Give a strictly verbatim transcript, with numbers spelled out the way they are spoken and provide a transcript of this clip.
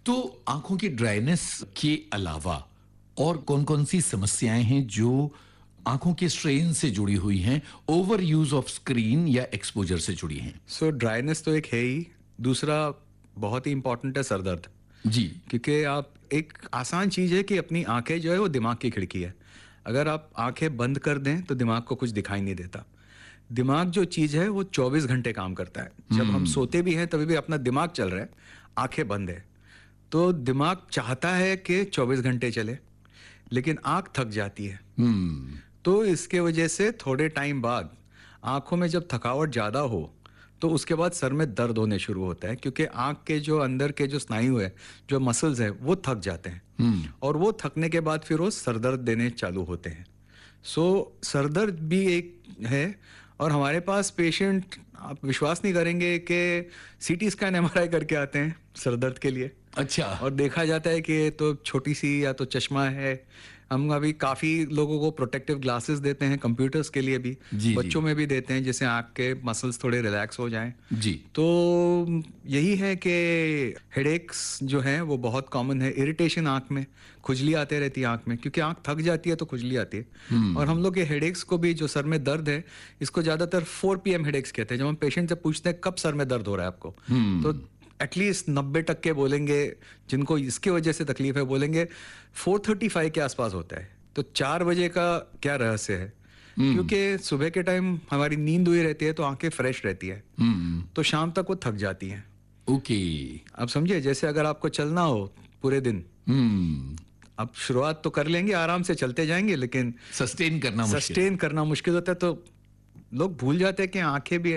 तो आंखों की ड्राइनेस के अलावा और कौन-कौन सी समस्याएं हैं जो आंखों के स्ट्रेन से जुड़ी हुई हैं, ओवर यूज ऑफ स्क्रीन या एक्सपोजर से जुड़ी हैं? सो ड्राइनेस तो एक है ही, दूसरा बहुत ही इंपॉर्टेंट है सर दर्द। जी। क्योंकि आप एक आसान चीज़ है कि अपनी आंखें जो है वो दिमाग की खिड़की है। अगर आप आंखें बंद कर दें तो दिमाग को कुछ दिखाई नहीं देता। दिमाग जो चीज़ है वो चौबीस घंटे काम करता है। जब हम सोते भी हैं तभी भी अपना दिमाग चल रहा है, आंखें बंद है। तो दिमाग चाहता है कि चौबीस घंटे चले, लेकिन आंख थक जाती है। हम्म। तो इसके वजह से थोड़े टाइम बाद आंखों में जब थकावट ज़्यादा हो तो उसके बाद सर में दर्द होने शुरू होता है, क्योंकि आंख के जो अंदर के जो स्नायु है, जो मसल्स है, वो थक जाते हैं और वो थकने के बाद फिर वो सर दर्द देने चालू होते हैं। सो सर दर्द भी एक है। और हमारे पास पेशेंट, आप विश्वास नहीं करेंगे कि सीटी स्कैन एमआरआई करके आते हैं सर दर्द के लिए। अच्छा। और देखा जाता है कि तो छोटी सी या तो चश्मा है। हम अभी काफ़ी लोगों को प्रोटेक्टिव ग्लासेस देते हैं, कंप्यूटर्स के लिए भी, जी, बच्चों जी। में भी देते हैं, जिससे आँख के मसल्स थोड़े रिलैक्स हो जाएं। जी। तो यही है कि हेडेक्स जो हैं वो बहुत कॉमन है। इरिटेशन आँख में, खुजली आते रहती है आँख में, क्योंकि आँख थक जाती है तो खुजली आती है। और हम लोग ये हेडेक्स को भी, जो सर में दर्द है, इसको ज़्यादातर फोर पी एम हेडेक्स कहते हैं। जब हम पेशेंट से पूछते हैं कब सर में दर्द हो रहा है आपको, तो एटलीस्ट नब्बे टक्के बोलेंगे, जिनको इसकी वजह से तकलीफ है, बोलेंगे फोर थर्टी फाइव के आसपास होता है। तो चार बजे का क्या रहस्य है? क्योंकि सुबह के टाइम हमारी नींद हुई रहती है तो आंखें फ्रेश रहती है, तो शाम तक वो थक जाती हैं। ओके। आप समझिए, जैसे अगर आपको चलना हो पूरे दिन, हम्म। अब शुरुआत तो कर लेंगे, आराम से चलते जाएंगे, लेकिन सस्टेन करना मुश्किल। सस्टेन करना मुश्किल होता है। तो लोग भूल जाते हैं कि आंखें भी